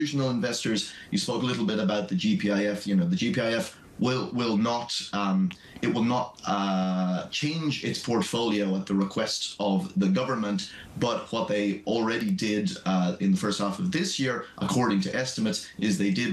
institutional investors, you spoke a little bit about the GPIF. You know, the GPIF will not it will not change its portfolio at the request of the government, but what they already did in the first half of this year, according to estimates, is they did